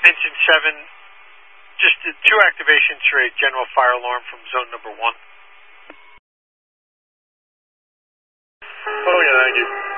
Engine 7, just did 2 activations for a general fire alarm from zone number 1. Oh, yeah, thank you.